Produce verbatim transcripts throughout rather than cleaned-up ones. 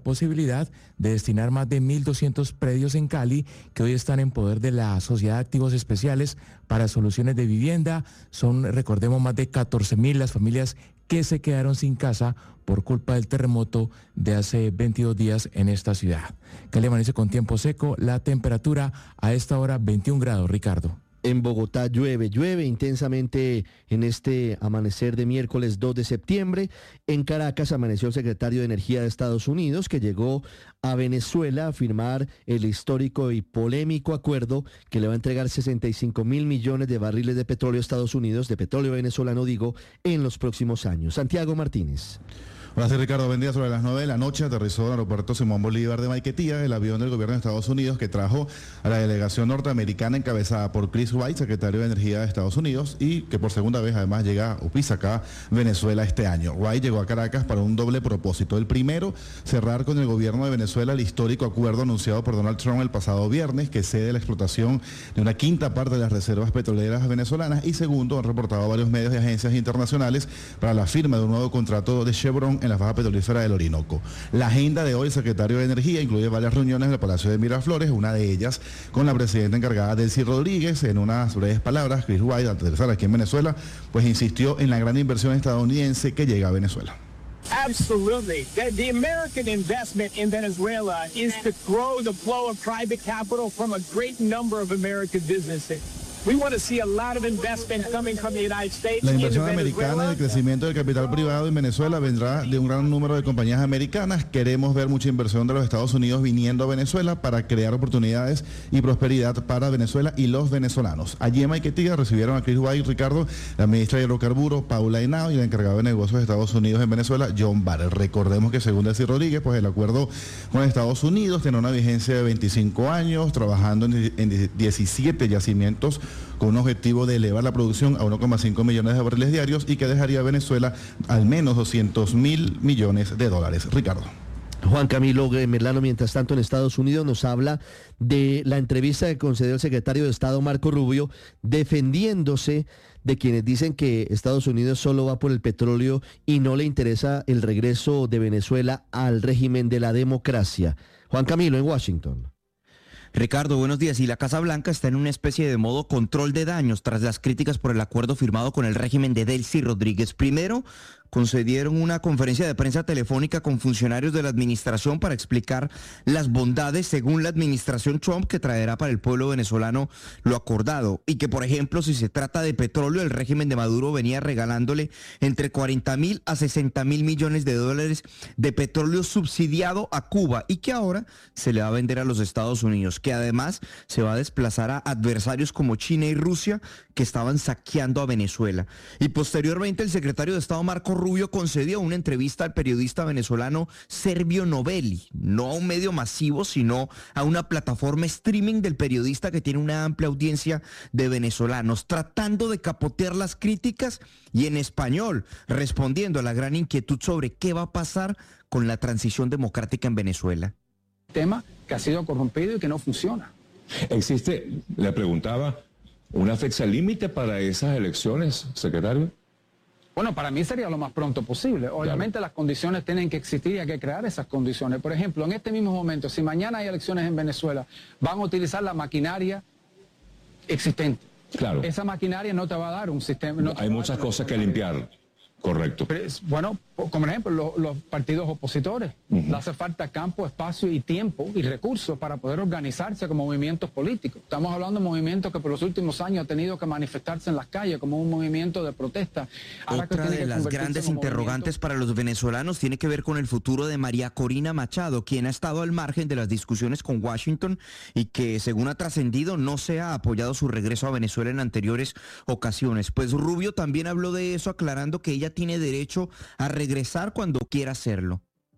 posibilidad de destinar más de mil doscientos predios en Cali que hoy están en poder de la Sociedad de Activos Especiales para soluciones de vivienda. Son, recordemos, más de catorce mil las familias que se quedaron sin casa por culpa del terremoto de hace veintidós días en esta ciudad. Cali amanece con tiempo seco, la temperatura a esta hora veintiún grados, Ricardo. En Bogotá llueve, llueve intensamente en este amanecer de miércoles dos de septiembre. En Caracas amaneció el secretario de Energía de Estados Unidos, que llegó a Venezuela a firmar el histórico y polémico acuerdo que le va a entregar sesenta y cinco mil millones de barriles de petróleo a Estados Unidos, de petróleo venezolano digo, en los próximos años. Santiago Martínez. Hola, soy Ricardo. Buen día. Sobre las nueve de la noche aterrizó en el aeropuerto Simón Bolívar de Maiquetía el avión del gobierno de Estados Unidos que trajo a la delegación norteamericana encabezada por Chris White, secretario de Energía de Estados Unidos, y que por segunda vez además llega o pisa acá Venezuela este año. White llegó a Caracas para un doble propósito. El primero, cerrar con el gobierno de Venezuela el histórico acuerdo anunciado por Donald Trump el pasado viernes que cede la explotación de una quinta parte de las reservas petroleras venezolanas. Y segundo, han reportado varios medios de agencias internacionales para la firma de un nuevo contrato de Chevron en la faja petrolífera del Orinoco. La agenda de hoy, el secretario de Energía, incluye varias reuniones en el Palacio de Miraflores, una de ellas con la presidenta encargada, Delcy Rodríguez. En unas breves palabras, Chris White, al aterrizar aquí en Venezuela, pues insistió en la gran inversión estadounidense que llega a Venezuela. Absolutely. The, the American investment in Venezuela is to grow the flow of private capital from a great number of American businesses. We want to see a lot of investment coming from the United States. La inversión americana y el crecimiento del capital privado en Venezuela vendrá de un gran número de compañías americanas. Queremos ver mucha inversión de los Estados Unidos viniendo a Venezuela para crear oportunidades y prosperidad para Venezuela y los venezolanos. Allí en Maiquetía recibieron a Chris White, Ricardo, la ministra de Hidrocarburos, Paula Henao, y el encargado de negocios de Estados Unidos en Venezuela, John Barrett. Recordemos que según Delcy Rodríguez, pues el acuerdo con Estados Unidos tiene una vigencia de veinticinco años, trabajando en, en diecisiete yacimientos con un objetivo de elevar la producción a uno coma cinco millones de barriles diarios y que dejaría a Venezuela al menos doscientos mil millones de dólares. Ricardo. Juan Camilo Merlano, mientras tanto en Estados Unidos, nos habla de la entrevista que concedió el secretario de Estado Marco Rubio, defendiéndose de quienes dicen que Estados Unidos solo va por el petróleo y no le interesa el regreso de Venezuela al régimen de la democracia. Juan Camilo, en Washington. Ricardo, buenos días. Y la Casa Blanca está en una especie de modo control de daños tras las críticas por el acuerdo firmado con el régimen de Delcy Rodríguez. Primero, concedieron una conferencia de prensa telefónica con funcionarios de la administración para explicar las bondades, según la administración Trump, que traerá para el pueblo venezolano lo acordado. Y que, por ejemplo, si se trata de petróleo, el régimen de Maduro venía regalándole entre cuarenta mil a sesenta mil millones de dólares de petróleo subsidiado a Cuba y que ahora se le va a vender a los Estados Unidos, que además se va a desplazar a adversarios como China y Rusia que estaban saqueando a Venezuela. Y posteriormente el secretario de Estado Marco Rubio concedió una entrevista al periodista venezolano Servio Novelli, no a un medio masivo, sino a una plataforma streaming del periodista que tiene una amplia audiencia de venezolanos, tratando de capotear las críticas y en español, respondiendo a la gran inquietud sobre qué va a pasar con la transición democrática en Venezuela. Tema que ha sido corrompido y que no funciona. ¿Existe, le preguntaba, una fecha límite para esas elecciones, secretario? Bueno, para mí sería lo más pronto posible. Obviamente claro. Las condiciones tienen que existir y hay que crear esas condiciones. Por ejemplo, en este mismo momento, si mañana hay elecciones en Venezuela, van a utilizar la maquinaria existente. Claro. Esa maquinaria no te va a dar un sistema... No hay muchas cosas que limpiar. Correcto. Bueno, como ejemplo, los, los partidos opositores. Uh-huh. Le hace falta campo, espacio y tiempo y recursos para poder organizarse como movimientos políticos. Estamos hablando de movimientos que por los últimos años han tenido que manifestarse en las calles como un movimiento de protesta. Ahora Otra de las grandes interrogantes movimiento... para los venezolanos tiene que ver con el futuro de María Corina Machado, quien ha estado al margen de las discusiones con Washington y que, según ha trascendido, no se ha apoyado su regreso a Venezuela en anteriores ocasiones. Pues Rubio también habló de eso, aclarando que ella tiene derecho a regresar cuando quiera hacerlo.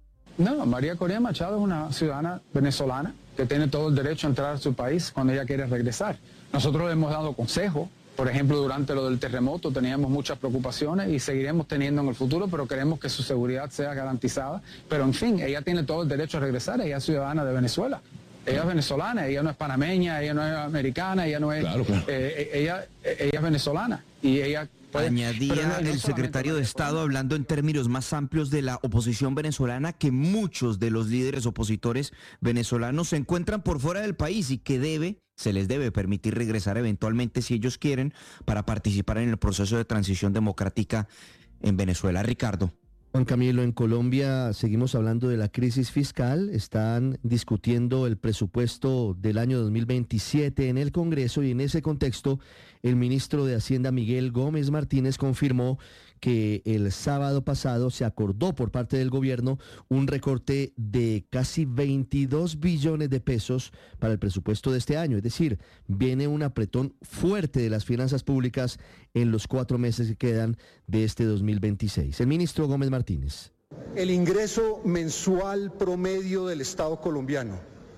No, María Corina Machado es una ciudadana venezolana que tiene todo el derecho a entrar a su país cuando ella quiere regresar. Nosotros le hemos dado consejo, por ejemplo, durante lo del terremoto teníamos muchas preocupaciones y seguiremos teniendo en el futuro, pero queremos que su seguridad sea garantizada. Pero en fin, ella tiene todo el derecho a regresar, ella es ciudadana de Venezuela. Ella es venezolana, ella no es panameña, ella no es americana, ella no es... Claro, claro. Eh, ella, ella es venezolana y ella puede. Añadía Pero no- no el secretario de Estado, hablando en términos más amplios de la oposición venezolana, que muchos de los líderes opositores venezolanos se encuentran por fuera del país y que debe, se les debe permitir regresar eventualmente si ellos quieren para participar en el proceso de transición democrática en Venezuela. Ricardo. Juan Camilo, en Colombia seguimos hablando de la crisis fiscal. Están discutiendo el presupuesto del año dos mil veintisiete en el Congreso y en ese contexto el ministro de Hacienda Miguel Gómez Martínez confirmó que el sábado pasado se acordó por parte del gobierno un recorte de casi veintidós billones de pesos para el presupuesto de este año. Es decir, viene un apretón fuerte de las finanzas públicas en los cuatro meses que quedan de este dos mil veintiséis. El ministro Gómez Martínez. El ingreso mensual promedio del Estado colombiano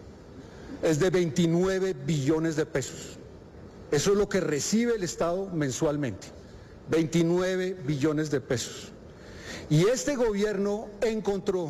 es de veintinueve billones de pesos. Eso es lo que recibe el Estado mensualmente. veintinueve billones de pesos. Y este gobierno encontró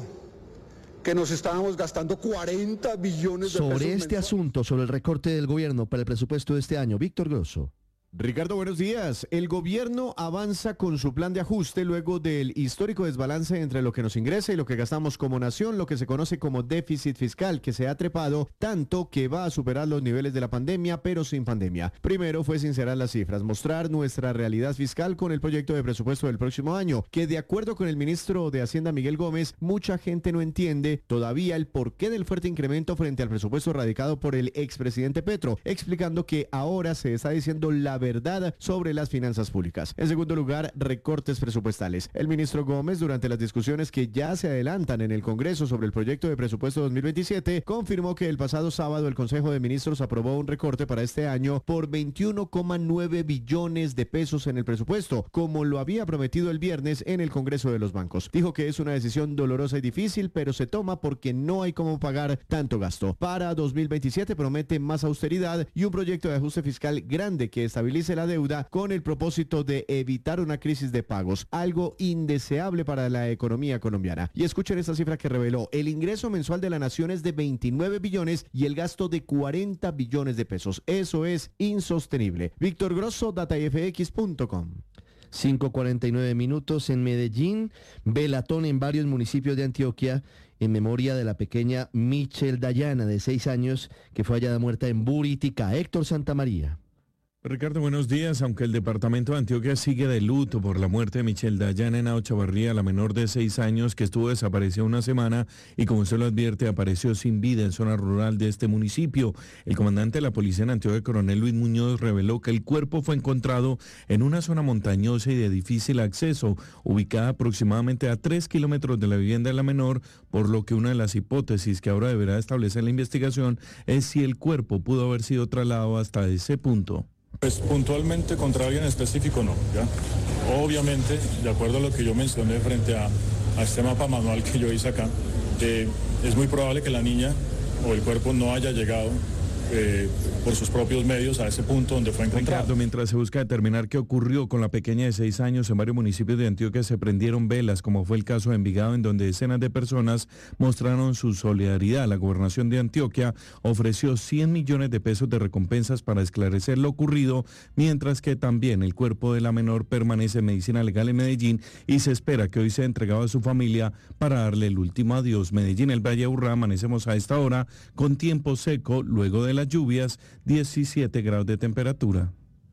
que nos estábamos gastando cuarenta billones de pesos. Sobre este mensuales. asunto, sobre el recorte del gobierno para el presupuesto de este año, Víctor Grosso. Ricardo, buenos días. El gobierno avanza con su plan de ajuste luego del histórico desbalance entre lo que nos ingresa y lo que gastamos como nación, lo que se conoce como déficit fiscal, que se ha trepado tanto que va a superar los niveles de la pandemia, pero sin pandemia. Primero fue sincerar las cifras, mostrar nuestra realidad fiscal con el proyecto de presupuesto del próximo año, que de acuerdo con el ministro de Hacienda Miguel Gómez, mucha gente no entiende todavía el porqué del fuerte incremento frente al presupuesto radicado por el expresidente Petro, explicando que ahora se está diciendo la verdad sobre las finanzas públicas. En segundo lugar, recortes presupuestales. El ministro Gómez, durante las discusiones que ya se adelantan en el Congreso sobre el proyecto de presupuesto dos mil veintisiete, confirmó que el pasado sábado el Consejo de Ministros aprobó un recorte para este año por veintiuno coma nueve billones de pesos en el presupuesto, como lo había prometido el viernes en el Congreso de los Bancos. Dijo que es una decisión dolorosa y difícil, pero se toma porque no hay cómo pagar tanto gasto. Para dos mil veintisiete promete más austeridad y un proyecto de ajuste fiscal grande que estabilice la deuda con el propósito de evitar una crisis de pagos, algo indeseable para la economía colombiana. Y escuchen esta cifra que reveló: el ingreso mensual de la nación es de veintinueve billones y el gasto de cuarenta billones de pesos. Eso es insostenible. Víctor Grosso, data f x punto com. cinco cuarenta y nueve minutos en Medellín, velatón en varios municipios de Antioquia en memoria de la pequeña Michelle Dayana, de seis años, que fue hallada muerta en Buritica. Héctor Santamaría. Ricardo, buenos días. Aunque el departamento de Antioquia sigue de luto por la muerte de Michelle Dayana en Chavarría, la menor de seis años que estuvo desaparecida una semana y, como usted lo advierte, apareció sin vida en zona rural de este municipio. El comandante de la policía en Antioquia, coronel Luis Muñoz, reveló que el cuerpo fue encontrado en una zona montañosa y de difícil acceso, ubicada aproximadamente a tres kilómetros de la vivienda de la menor, por lo que una de las hipótesis que ahora deberá establecer la investigación es si el cuerpo pudo haber sido trasladado hasta ese punto. Pues puntualmente contra alguien específico no, ¿ya? Obviamente, de acuerdo a lo que yo mencioné frente a, a este mapa manual que yo hice acá, eh, es muy probable que la niña o el cuerpo no haya llegado eh, por sus propios medios a ese punto donde fue encontrado. Ricardo, mientras se busca determinar qué ocurrió con la pequeña de seis años, en varios municipios de Antioquia se prendieron velas, como fue el caso de Envigado, en donde decenas de personas mostraron su solidaridad. La gobernación de Antioquia ofreció cien millones de pesos de recompensas para esclarecer lo ocurrido, mientras que también el cuerpo de la menor permanece en medicina legal en Medellín y se espera que hoy sea entregado a su familia para darle el último adiós. Medellín, el Valle de Aburrá, amanecemos a esta hora con tiempo seco luego de las lluvias, diecisiete grados de temperatura.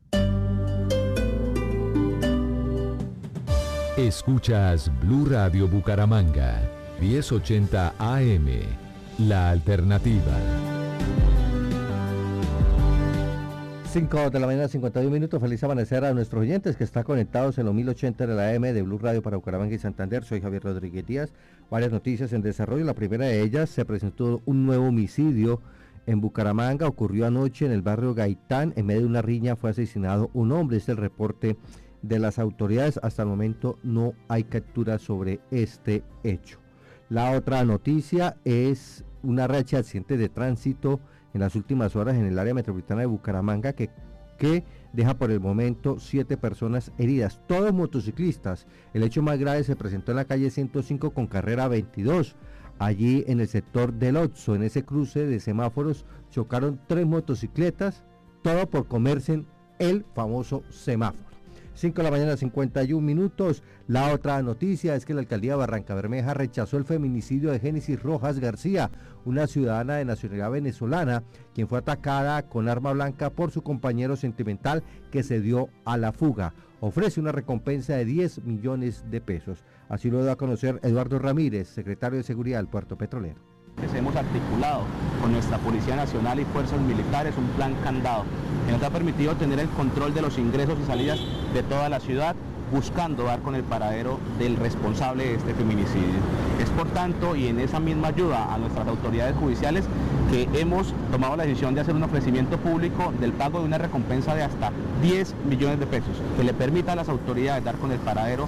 Escuchas Blue Radio Bucaramanga, diez ochenta A M, La Alternativa. cinco de la mañana, cincuenta y un minutos. Feliz amanecer a nuestros oyentes que están conectados en los mil ochenta de la A M de Blue Radio para Bucaramanga y Santander. Soy Javier Rodríguez Díaz. Varias noticias en desarrollo. La primera de ellas: se presentó un nuevo homicidio en Bucaramanga. Ocurrió anoche en el barrio Gaitán. En medio de una riña fue asesinado un hombre. Este es el reporte de las autoridades. Hasta el momento no hay captura sobre este hecho. La otra noticia es una racha de accidentes de tránsito en las últimas horas en el área metropolitana de Bucaramanga que, que deja por el momento siete personas heridas, todos motociclistas. El hecho más grave se presentó en la calle ciento cinco con carrera veintidós. Allí en el sector del Oxxo, en ese cruce de semáforos, chocaron tres motocicletas, todo por comerse el famoso semáforo. cinco de la mañana, cincuenta y un minutos. La otra noticia es que la alcaldía de Barranca Bermeja rechazó el feminicidio de Génesis Rojas García, una ciudadana de nacionalidad venezolana, quien fue atacada con arma blanca por su compañero sentimental que se dio a la fuga. Ofrece una recompensa de diez millones de pesos. Así lo dio a conocer Eduardo Ramírez, secretario de Seguridad del Puerto Petrolero. Hemos articulado con nuestra Policía Nacional y Fuerzas Militares un plan candado que nos ha permitido tener el control de los ingresos y salidas de toda la ciudad, buscando dar con el paradero del responsable de este feminicidio. Es por tanto, y en esa misma ayuda a nuestras autoridades judiciales, que hemos tomado la decisión de hacer un ofrecimiento público del pago de una recompensa de hasta diez millones de pesos, que le permita a las autoridades dar con el paradero